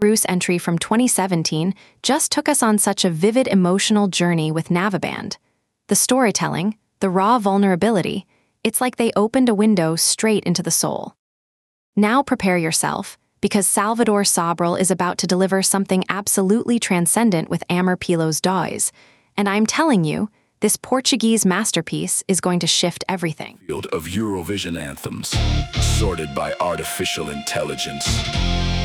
Roos entry from 2017 just took us on such a vivid emotional journey with Naviband. The storytelling, the raw vulnerability, it's like they opened a window straight into the soul. Now prepare yourself, because Salvador Sobral is about to deliver something absolutely transcendent with Amor Pelos Dois, and I'm telling you, this Portuguese masterpiece is going to shift everything. Field of Eurovision anthems, sorted by artificial intelligence.